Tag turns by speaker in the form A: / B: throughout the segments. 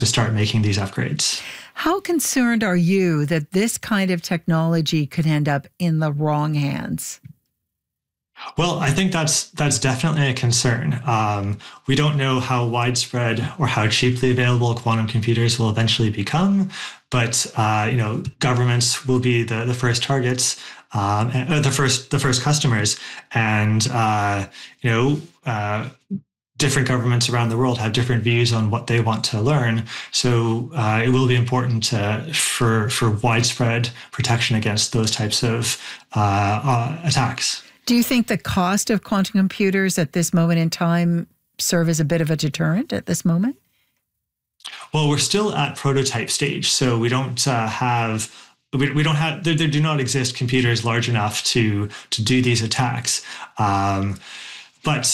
A: to start making these upgrades.
B: How concerned are you that this kind of technology could end up in the wrong hands?
A: Well, I think that's definitely a concern. We don't know how widespread or how cheaply available quantum computers will eventually become, but governments will be the first targets, the first customers, and different governments around the world have different views on what they want to learn. So it will be important for widespread protection against those types of attacks.
B: Do you think the cost of quantum computers at this moment in time serve as a bit of a deterrent at this moment?
A: Well, we're still at prototype stage, so we don't have. There do not exist computers large enough to do these attacks. But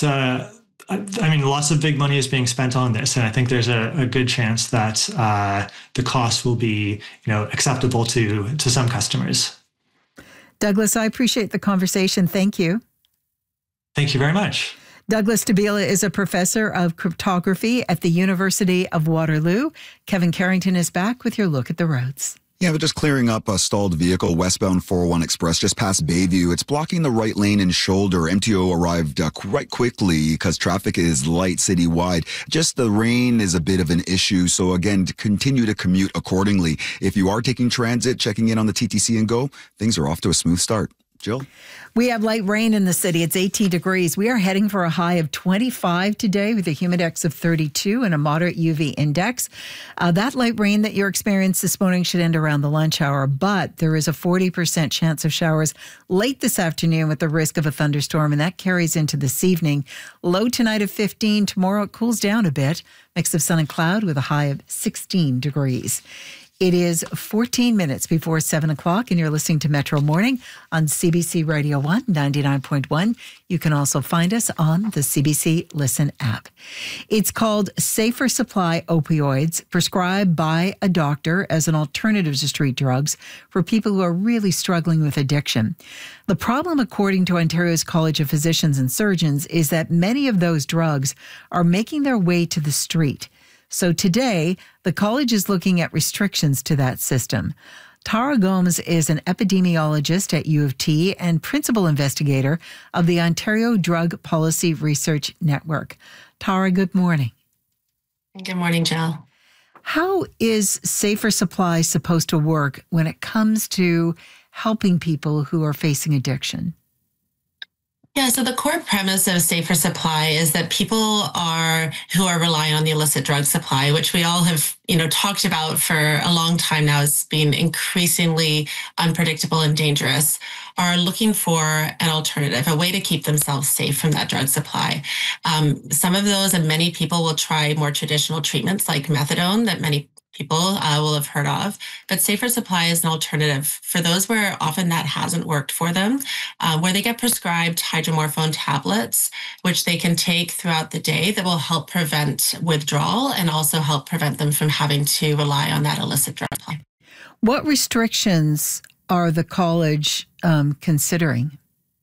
A: lots of big money is being spent on this, and I think there's a good chance that the cost will be, acceptable to some customers.
B: Douglas, I appreciate the conversation. Thank you.
A: Thank you very much.
B: Douglas Dabila is a professor of cryptography at the University of Waterloo. Kevin Carrington is back with your look at the roads.
C: Yeah, but just clearing up a stalled vehicle westbound 401 Express just past Bayview. It's blocking the right lane and shoulder. MTO arrived quite quickly because traffic is light citywide. Just the rain is a bit of an issue. So again, to continue to commute accordingly. If you are taking transit, checking in on the TTC and Go, things are off to a smooth start. Jill?
B: We have light rain in the city. It's 18 degrees. We are heading for a high of 25 today with a humidex of 32 and a moderate UV index. That light rain that you're experiencing this morning should end around the lunch hour, but there is a 40% chance of showers late this afternoon with the risk of a thunderstorm, and that carries into this evening. Low tonight of 15. Tomorrow it cools down a bit. Mix of sun and cloud with a high of 16 degrees. It is 14 minutes before 7 o'clock, and you're listening to Metro Morning on CBC Radio 1, 99.1. You can also find us on the CBC Listen app. It's called Safer Supply Opioids, prescribed by a doctor as an alternative to street drugs for people who are really struggling with addiction. The problem, according to Ontario's College of Physicians and Surgeons, is that many of those drugs are making their way to the street. So today, the college is looking at restrictions to that system. Tara Gomes is an epidemiologist at U of T and principal investigator of the Ontario Drug Policy Research Network. Tara, good morning.
D: Good morning, Jill.
B: How is Safer Supply supposed to work when it comes to helping people who are facing addiction?
D: Yeah, so the core premise of Safer Supply is that people who are relying on the illicit drug supply, which we all have, talked about for a long time now as being increasingly unpredictable and dangerous, are looking for an alternative, a way to keep themselves safe from that drug supply. Some of those and many people will try more traditional treatments like methadone that many people will have heard of, but Safer Supply is an alternative for those where often that hasn't worked for them, where they get prescribed hydromorphone tablets, which they can take throughout the day that will help prevent withdrawal and also help prevent them from having to rely on that illicit drug supply.
B: What restrictions are the college considering?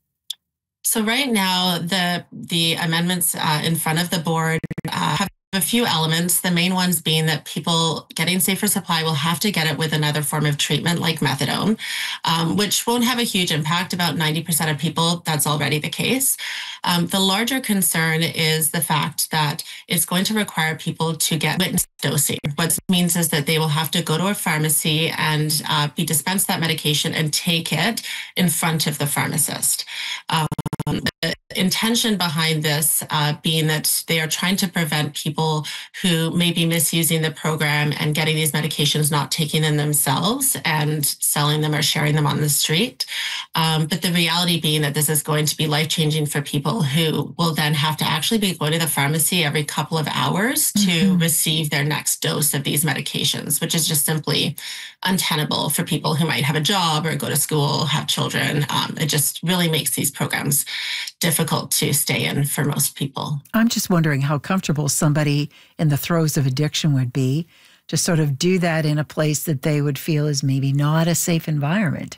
D: So right now, the amendments in front of the board have a few elements, the main ones being that people getting Safer Supply will have to get it with another form of treatment like methadone, which won't have a huge impact. About 90% of people, that's already the case. The larger concern is the fact that it's going to require people to get witness dosing. What this means is that they will have to go to a pharmacy and be dispensed that medication and take it in front of the pharmacist. The intention behind this being that they are trying to prevent people who may be misusing the program and getting these medications, not taking them themselves and selling them or sharing them on the street. But the reality being that this is going to be life-changing for people who will then have to actually be going to the pharmacy every couple of hours to receive their next dose of these medications, which is just simply untenable for people who might have a job or go to school, have children. It just really makes these programs difficult to stay in for most people.
B: I'm just wondering how comfortable somebody in the throes of addiction would be to sort of do that in a place that they would feel is maybe not a safe environment.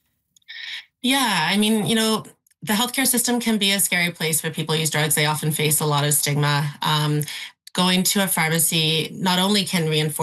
D: Yeah, I mean, the healthcare system can be a scary place where people use drugs. They often face a lot of stigma. going to a pharmacy not only can reinforce